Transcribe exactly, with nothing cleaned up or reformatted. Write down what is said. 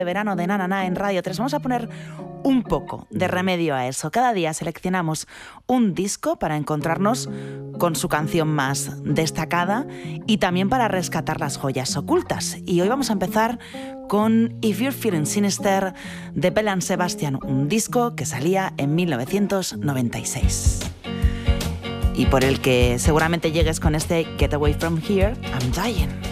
de verano de Na Na Na en Radio tres. Vamos a poner un poco de remedio a eso. Cada día seleccionamos un disco para encontrarnos con su canción más destacada y también para rescatar las joyas ocultas. Y hoy vamos a empezar con If You're Feeling Sinister de Belle and Sebastian, un disco que salía en mil novecientos noventa y seis. Y por el que seguramente llegues con este Get Away From Here, I'm Dying.